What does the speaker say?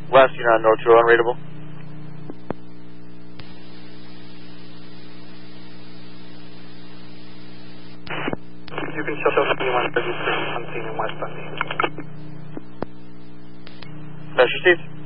West, you're on North 2 unreadable. You can show me 133 on scene in West Dundee. That's your seats.